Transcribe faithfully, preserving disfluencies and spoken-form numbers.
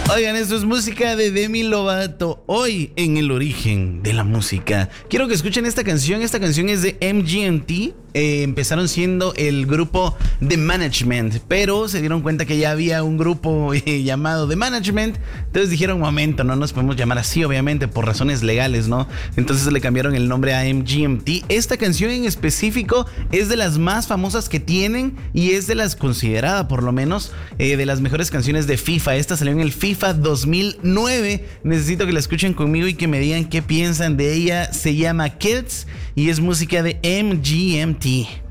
Oigan, esto es música de Demi Lovato. Hoy en el origen de la música. Quiero que escuchen esta canción. Esta canción es de M G M T. Eh, empezaron siendo el grupo The Management, pero se dieron cuenta que ya había un grupo eh, llamado The Management. Entonces dijeron, momento, no nos podemos llamar así, obviamente, por razones legales, ¿no? Entonces le cambiaron el nombre a M G M T. Esta canción en específico es de las más famosas que tienen y es de las considerada, por lo menos, eh, de las mejores canciones de FIFA. Esta salió en el FIFA dos mil nueve. Necesito que la escuchen conmigo y que me digan qué piensan de ella. Se llama Kids y es música de M G M T.